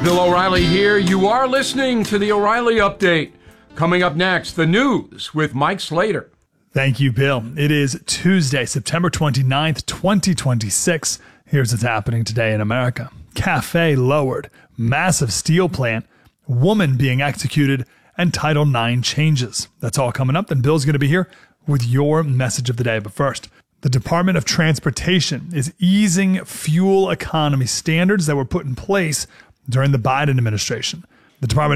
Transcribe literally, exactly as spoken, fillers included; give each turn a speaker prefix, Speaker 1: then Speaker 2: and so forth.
Speaker 1: Bill O'Reilly here. You are listening to the O'Reilly Update. Coming up next, the news with Mike Slater.
Speaker 2: Thank you, Bill. It is Tuesday, September twenty-ninth, twenty twenty-six. Here's what's happening today in America. Cafe lowered, massive steel plant, woman being executed, and Title nine changes. That's all coming up. Then Bill's going to be here with your message of the day. But first, the Department of Transportation is easing fuel economy standards that were put in place during the Biden administration. The Department